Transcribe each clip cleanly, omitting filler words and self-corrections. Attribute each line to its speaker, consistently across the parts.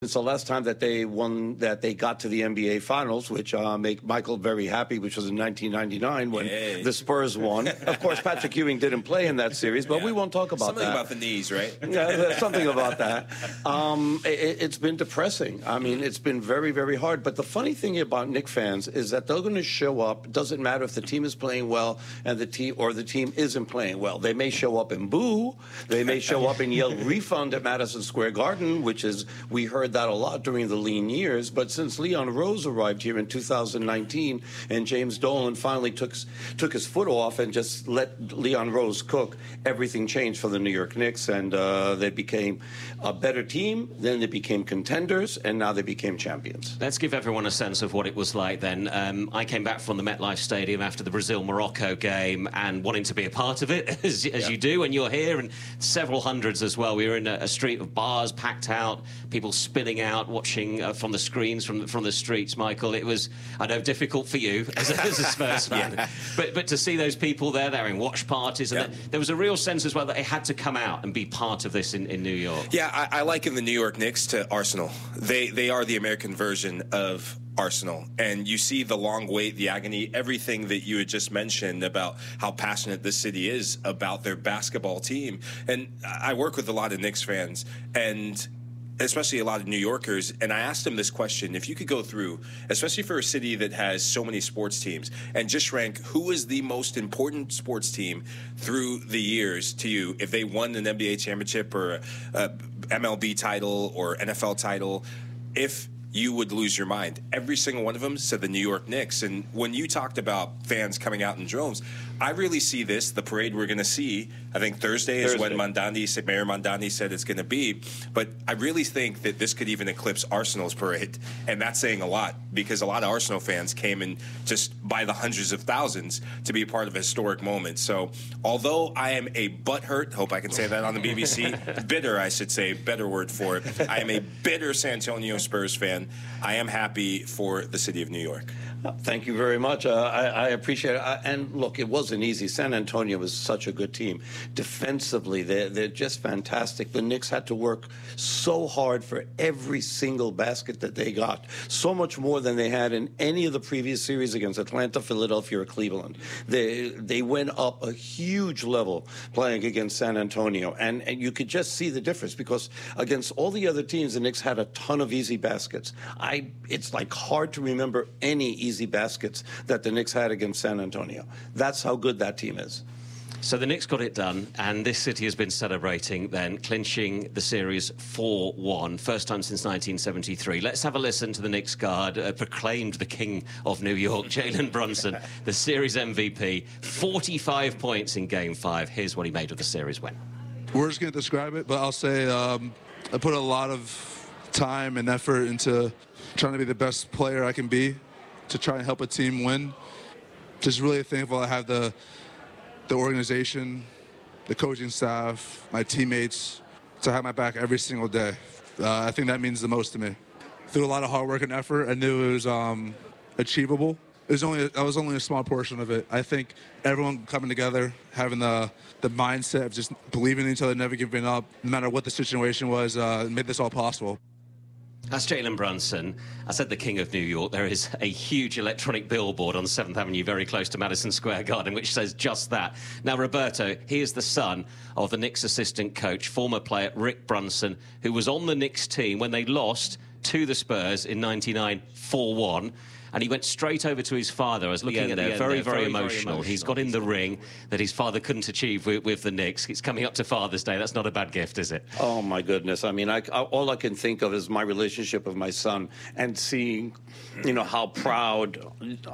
Speaker 1: It's the last time that they got to the NBA Finals, which make Michael very happy, which was in 1999 when the Spurs won. Of course, Patrick Ewing didn't play in that series, but we won't talk about
Speaker 2: that. Something about the knees, right?
Speaker 1: Yeah, something about that. It's been depressing. I mean, it's been very, very hard. But the funny thing about Knicks fans is that they're going to show up. It doesn't matter if the team is playing well and the team isn't playing well. They may show up and boo. They may show up and yell refund at Madison Square Garden, which is, we heard that a lot during the lean years. But since Leon Rose arrived here in 2019 and James Dolan finally took his foot off and just let Leon Rose cook, everything changed for the New York Knicks, and they became a better team. Then they became contenders, and now they became champions.
Speaker 3: Let's give everyone a sense of what it was like then. I came back from the MetLife Stadium after the Brazil-Morocco game and wanting to be a part of it, as you do, and you're here, and several hundreds as well. We were in a street of bars packed out, people spilling out, watching from the screens from the streets. Michael, it was, I know, difficult for you as a Spurs fan, but to see those people there, they're having watch parties, and there was a real sense as well that they had to come out and be part of this in New York.
Speaker 2: Yeah, I liken the New York Knicks to Arsenal. They are the American version of Arsenal, and you see the long wait, the agony, everything that you had just mentioned about how passionate this city is about their basketball team. And I work with a lot of Knicks fans, and especially a lot of New Yorkers, and I asked them this question: if you could go through, especially for a city that has so many sports teams, and just rank who is the most important sports team through the years to you, if they won an NBA championship or a MLB title or NFL title, if you would lose your mind. Every single one of them said the New York Knicks. And when you talked about fans coming out in droves, I really see this, the parade we're going to see, I think Thursday is when Mayor Mamdani said it's going to be. But I really think that this could even eclipse Arsenal's parade. And that's saying a lot, because a lot of Arsenal fans came in just by the hundreds of thousands to be a part of a historic moment. So although I am a butthurt, hope I can say that on the BBC, bitter, I should say, better word for it. I am a bitter San Antonio Spurs fan. I am happy for the city of New York.
Speaker 1: Thank you very much. I appreciate it. And look, it wasn't easy. San Antonio was such a good team. Defensively, they're just fantastic. The Knicks had to work so hard for every single basket that they got, so much more than they had in any of the previous series against Atlanta, Philadelphia, or Cleveland. They went up a huge level playing against San Antonio, and you could just see the difference, because against all the other teams, the Knicks had a ton of easy baskets. It's like hard to remember any easy baskets that the Knicks had against San Antonio. That's how good that team is.
Speaker 3: So the Knicks got it done, and this city has been celebrating then, clinching the series 4-1, first time since 1973. Let's have a listen to the Knicks guard, proclaimed the king of New York, Jalen Brunson, the series MVP, 45 points in Game 5. Here's what he made of the series win.
Speaker 4: Words can't describe it, but I'll say I put a lot of time and effort into trying to be the best player I can be, to try and help a team win. Just really thankful I have the organization, the coaching staff, my teammates to have my back every single day. I think that means the most to me. Through a lot of hard work and effort, I knew it was achievable. That was only a small portion of it. I think everyone coming together, having the mindset of just believing in each other, never giving up, no matter what the situation was, made this all possible.
Speaker 3: That's Jalen Brunson. I said the king of New York. There is a huge electronic billboard on 7th Avenue very close to Madison Square Garden which says just that. Now, Roberto, he is the son of the Knicks assistant coach, former player Rick Brunson, who was on the Knicks team when they lost to the Spurs in 99, 4-1. And he went straight over to his father. I was looking at it, very emotional. He's got in the ring that his father couldn't achieve with the Knicks. It's coming up to Father's Day. That's not a bad gift, is it?
Speaker 1: Oh, my goodness. I mean, all I can think of is my relationship with my son and seeing, how proud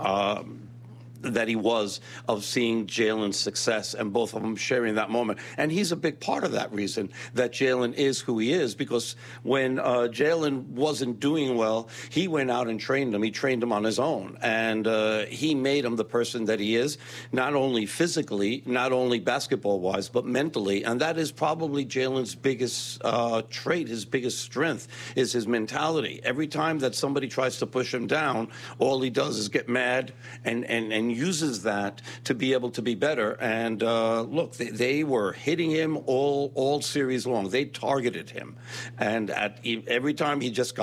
Speaker 1: that he was of seeing Jalen's success, and both of them sharing that moment. And he's a big part of that reason that Jalen is who he is, because when Jalen wasn't doing well, he went out and trained him. He trained him on his own, and he made him the person that he is, not only physically, not only basketball-wise, but mentally. And that is probably Jalen's biggest trait, his biggest strength, is his mentality. Every time that somebody tries to push him down, all he does is get mad and uses that to be able to be better. And look, they were hitting him all series long. They targeted him, and every time he just got